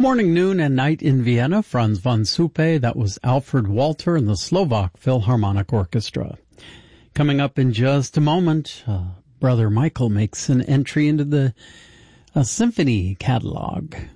Morning, noon, and night in Vienna, Franz von Suppe. That was Alfred Walter and the Slovak Philharmonic Orchestra. Coming up in just a moment, Brother Michael makes an entry into the symphony catalog.